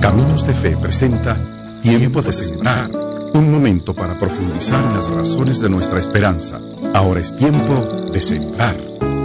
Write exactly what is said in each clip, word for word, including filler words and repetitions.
Caminos de Fe presenta Tiempo de Sembrar, un momento para profundizar en las razones de nuestra esperanza. Ahora es tiempo de sembrar.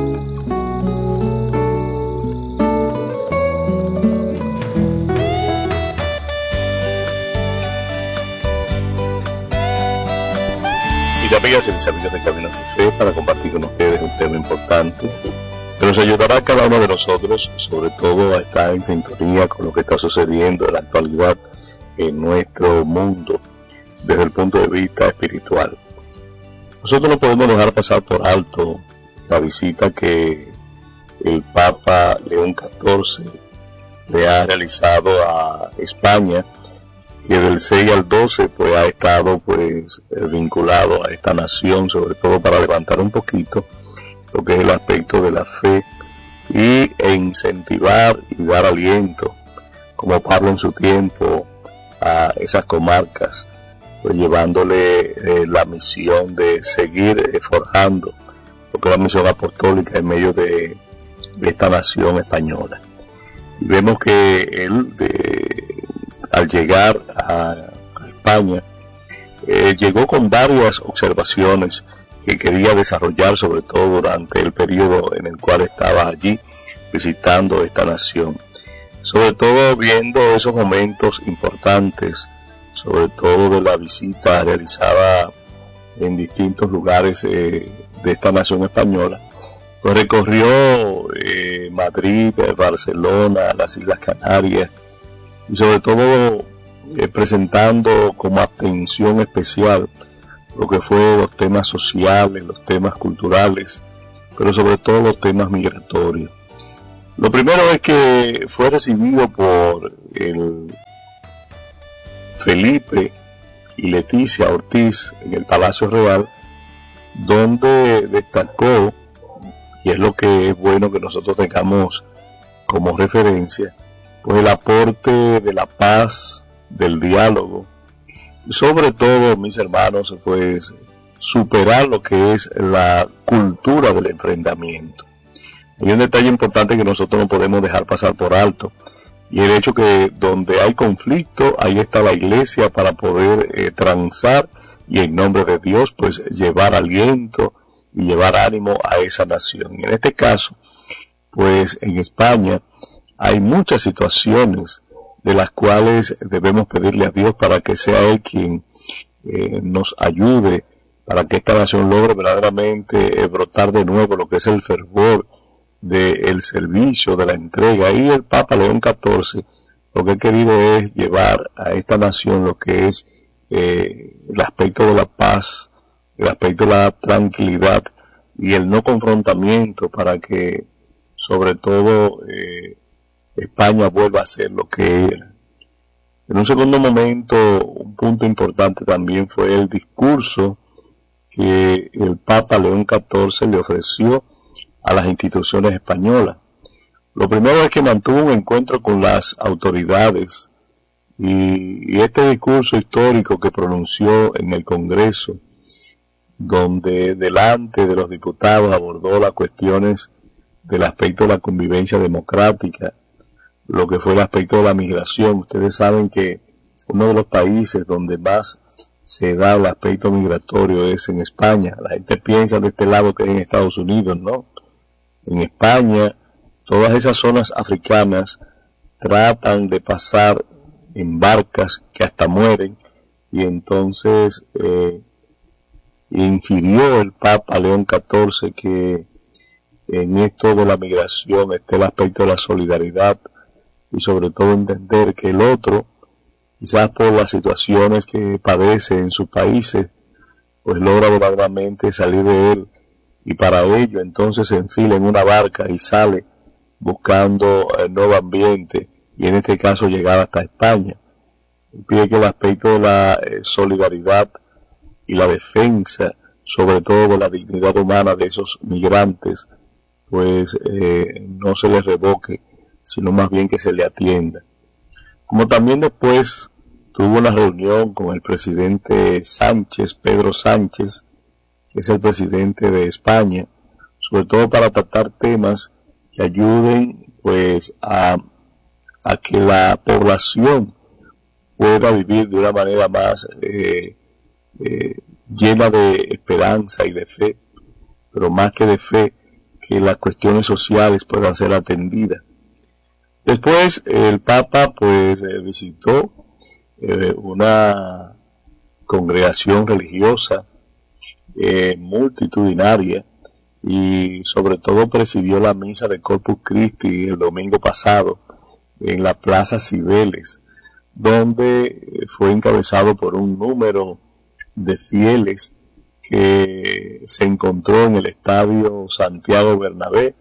Mis amigas y mis amigos de Caminos de Fe, para compartir con ustedes un tema importante que nos ayudará a cada uno de nosotros, sobre todo a estar en sintonía con lo que está sucediendo en la actualidad en nuestro mundo desde el punto de vista espiritual. Nosotros no podemos dejar pasar por alto la visita que el Papa León catorce le ha realizado a España, que del seis al doce pues ha estado pues vinculado a esta nación, sobre todo para levantar un poquito lo que es el aspecto de la fe y e incentivar y dar aliento, como Pablo en su tiempo, a esas comarcas, pues llevándole eh, la misión de seguir eh, forjando lo que es la misión apostólica en medio de, de esta nación española. Y vemos que él de, al llegar a, a España eh, llegó con varias observaciones que quería desarrollar, sobre todo durante el periodo en el cual estaba allí visitando esta nación, sobre todo viendo esos momentos importantes, sobre todo de la visita realizada en distintos lugares eh, de esta nación española. Pues recorrió eh, Madrid, Barcelona, las Islas Canarias, y sobre todo eh, presentando como atención especial lo que fue los temas sociales, los temas culturales, pero sobre todo los temas migratorios. Lo primero es que fue recibido por el Felipe y Leticia Ortiz en el Palacio Real, donde destacó, y es lo que es bueno que nosotros tengamos como referencia, pues el aporte de la paz, del diálogo, y sobre todo, mis hermanos, pues superar lo que es la cultura del enfrentamiento. Hay un detalle importante que nosotros no podemos dejar pasar por alto, y el hecho que donde hay conflicto, ahí está la iglesia para poder eh, transar y en nombre de Dios pues llevar aliento y llevar ánimo a esa nación. Y en este caso, pues en España hay muchas situaciones de las cuales debemos pedirle a Dios para que sea Él quien eh, nos ayude, para que esta nación logre verdaderamente eh, brotar de nuevo lo que es el fervor del servicio, de la entrega. Y el Papa León catorce lo que ha querido es llevar a esta nación lo que es eh, el aspecto de la paz, el aspecto de la tranquilidad y el no confrontamiento, para que sobre todo eh, España vuelva a ser lo que era. En un segundo momento, un punto importante también fue el discurso que el Papa León catorce le ofreció a las instituciones españolas. Lo primero es que mantuvo un encuentro con las autoridades y, y este discurso histórico que pronunció en el Congreso, donde delante de los diputados abordó las cuestiones del aspecto de la convivencia democrática, lo que fue el aspecto de la migración. Ustedes saben que uno de los países donde más se da el aspecto migratorio es en España. La gente piensa de este lado que es en Estados Unidos, ¿no? En España, todas esas zonas africanas tratan de pasar en barcas que hasta mueren, y entonces eh, infirió el Papa León catorce que en esto de la migración está el aspecto de la solidaridad, y sobre todo entender que el otro, quizás por las situaciones que padece en sus países, pues logra verdaderamente salir de él, y para ello entonces se enfila en una barca y sale buscando el nuevo ambiente, y en este caso llegar hasta España. Pide que el aspecto de la eh, solidaridad y la defensa, sobre todo de la dignidad humana de esos migrantes, pues eh, no se les revoque, sino más bien que se le atienda. Como también después tuvo una reunión con el presidente Sánchez, Pedro Sánchez, que es el presidente de España, sobre todo para tratar temas que ayuden pues a a que la población pueda vivir de una manera más eh, eh, llena de esperanza y de fe, pero más que de fe, que las cuestiones sociales puedan ser atendidas. Después el Papa pues eh, visitó eh, una congregación religiosa eh, multitudinaria y sobre todo presidió la misa de Corpus Christi el domingo pasado en la Plaza Cibeles, donde fue encabezado por un número de fieles que se encontró en el Estadio Santiago Bernabé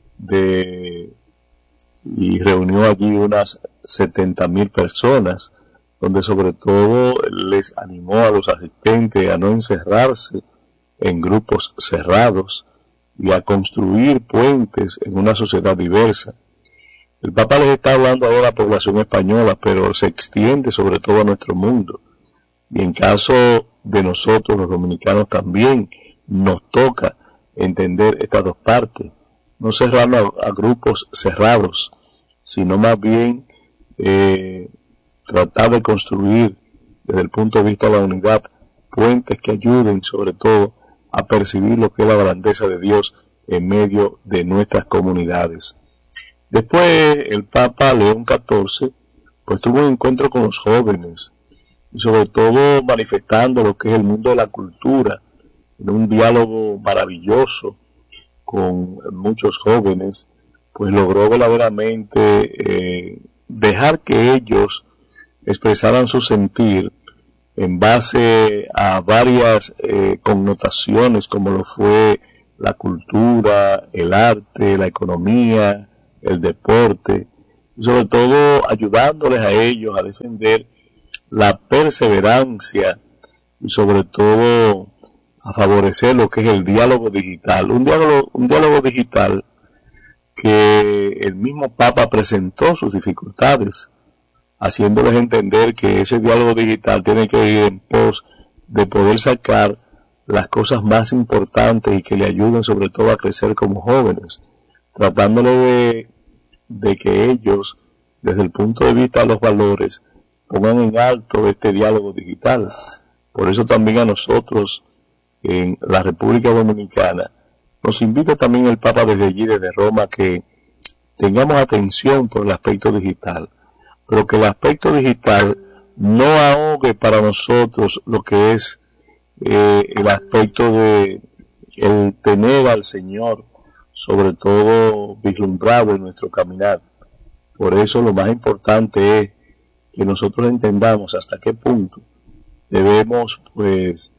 de, y reunió allí unas setenta mil personas, donde sobre todo les animó a los asistentes a no encerrarse en grupos cerrados y a construir puentes en una sociedad diversa. El Papa les está hablando ahora a la población española, pero se extiende sobre todo a nuestro mundo. Y en caso de nosotros, los dominicanos, también nos toca entender estas dos partes. No cerrarnos a, a grupos cerrados, sino más bien eh, tratar de construir desde el punto de vista de la unidad puentes que ayuden sobre todo a percibir lo que es la grandeza de Dios en medio de nuestras comunidades. Después el Papa León catorce pues tuvo un encuentro con los jóvenes y sobre todo manifestando lo que es el mundo de la cultura en un diálogo maravilloso con muchos jóvenes, pues logró verdaderamente eh, dejar que ellos expresaran su sentir en base a varias eh, connotaciones como lo fue la cultura, el arte, la economía, el deporte, y sobre todo ayudándoles a ellos a defender la perseverancia y sobre todo a favorecer lo que es el diálogo digital, un diálogo, un diálogo digital que el mismo Papa presentó sus dificultades, haciéndoles entender que ese diálogo digital tiene que ir en pos de poder sacar las cosas más importantes y que le ayuden sobre todo a crecer como jóvenes, tratándole de, de que ellos, desde el punto de vista de los valores, pongan en alto este diálogo digital. Por eso también a nosotros, en la República Dominicana, nos invita también el Papa desde allí, desde Roma, que tengamos atención por el aspecto digital, pero que el aspecto digital no ahogue para nosotros lo que es eh, el aspecto de el tener al Señor, sobre todo vislumbrado en nuestro caminar. Por eso lo más importante es que nosotros entendamos hasta qué punto debemos pues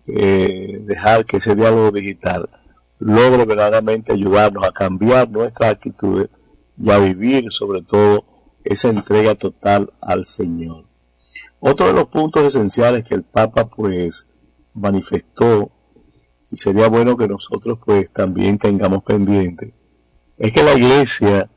eh, dejar que ese diálogo digital logre verdaderamente ayudarnos a cambiar nuestras actitudes y a vivir sobre todo esa entrega total al Señor. Otro de los puntos esenciales que el Papa pues manifestó, y sería bueno que nosotros pues también tengamos pendiente, es que la Iglesia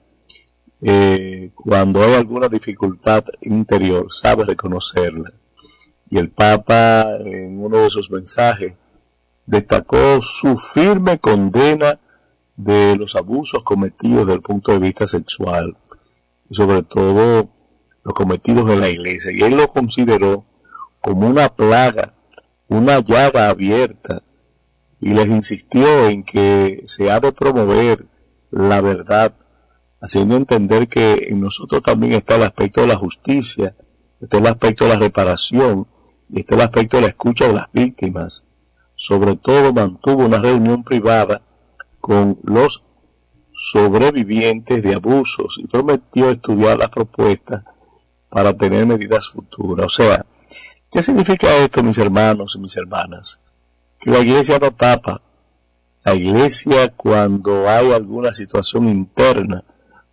eh, cuando hay alguna dificultad interior sabe reconocerla. Y el Papa en uno de sus mensajes destacó su firme condena de los abusos cometidos desde el punto de vista sexual, y sobre todo los cometidos en la Iglesia, y él lo consideró como una plaga, una llaga abierta, y les insistió en que se ha de promover la verdad, haciendo entender que en nosotros también está el aspecto de la justicia, está el aspecto de la reparación, y está el aspecto de la escucha de las víctimas. Sobre todo mantuvo una reunión privada con los sobrevivientes de abusos y prometió estudiar las propuestas para tener medidas futuras. O sea, ¿qué significa esto, mis hermanos y mis hermanas? Que la Iglesia no tapa. La Iglesia, cuando hay alguna situación interna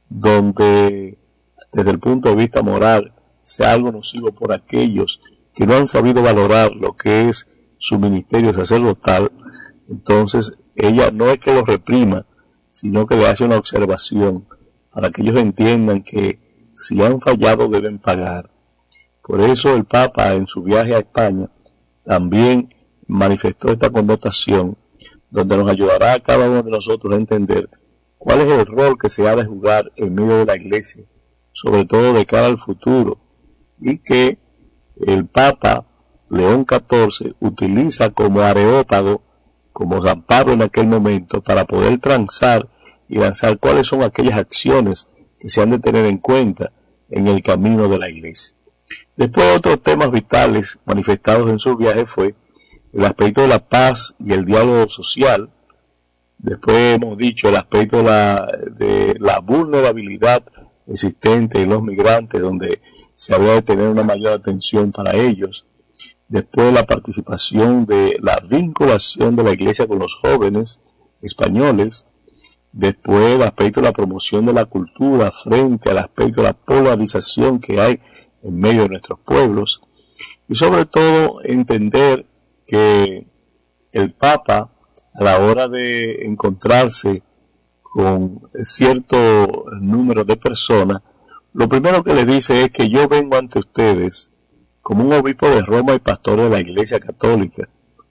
donde desde el punto de vista moral sea algo nocivo por aquellos que no han sabido valorar lo que es su ministerio sacerdotal, entonces ella no es que los reprima, sino que le hace una observación para que ellos entiendan que si han fallado deben pagar. Por eso el Papa en su viaje a España también manifestó esta connotación, donde nos ayudará a cada uno de nosotros a entender cuál es el rol que se ha de jugar en medio de la Iglesia, sobre todo de cara al futuro, y que el Papa León catorce utiliza como areópago, como San Pablo en aquel momento, para poder transar y lanzar cuáles son aquellas acciones que se han de tener en cuenta en el camino de la Iglesia. Después, otros temas vitales manifestados en su viaje fue el aspecto de la paz y el diálogo social. Después hemos dicho el aspecto de la, de la vulnerabilidad existente en los migrantes, donde se había de tener una mayor atención para ellos. Después, la participación de la vinculación de la Iglesia con los jóvenes españoles. Después, el aspecto de la promoción de la cultura frente al aspecto de la polarización que hay en medio de nuestros pueblos. Y sobre todo, entender que el Papa, a la hora de encontrarse con cierto número de personas, lo primero que le dice es que yo vengo ante ustedes como un obispo de Roma y pastor de la Iglesia Católica,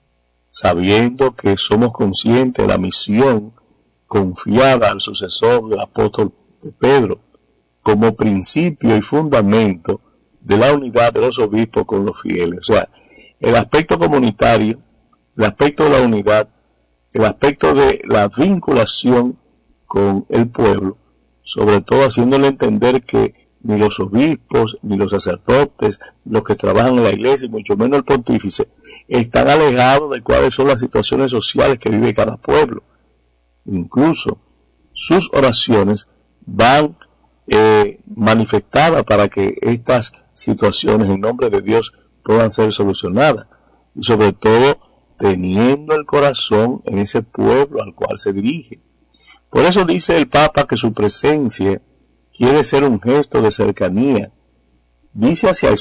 sabiendo que somos conscientes de la misión confiada al sucesor del apóstol de Pedro, como principio y fundamento de la unidad de los obispos con los fieles. O sea, el aspecto comunitario, el aspecto de la unidad, el aspecto de la vinculación con el pueblo, sobre todo haciéndole entender que ni los obispos, ni los sacerdotes, los que trabajan en la iglesia, y mucho menos el pontífice, están alejados de cuáles son las situaciones sociales que vive cada pueblo. Incluso sus oraciones van eh, manifestadas para que estas situaciones en nombre de Dios puedan ser solucionadas, y sobre todo teniendo el corazón en ese pueblo al cual se dirige. Por eso dice el Papa que su presencia quiere ser un gesto de cercanía. Dice hacia